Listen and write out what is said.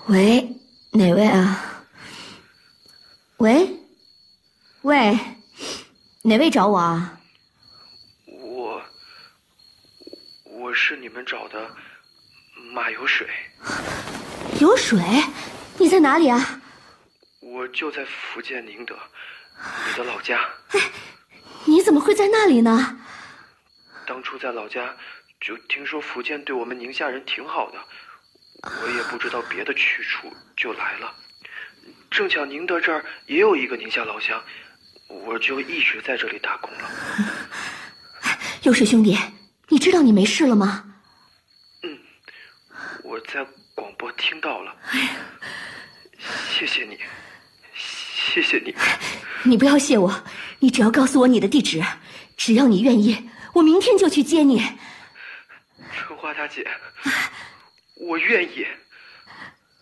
喂，哪位啊？喂，哪位找我啊？ 我是你们找的马有水。 有水？你在哪里啊？ 我就在福建宁德，你的老家。 你怎么会在那里呢？ 当初在老家就听说福建对我们宁夏人挺好的，我也不知道别的去处，就来了。正巧宁德这儿也有一个宁夏老乡，我就一直在这里打工了。 有水兄弟，你知道你没事了吗？ 我在广播听到了。谢谢你，谢谢你。 你不要谢我，你只要告诉我你的地址，只要你愿意，我明天就去接你。 春花大姐，我愿意。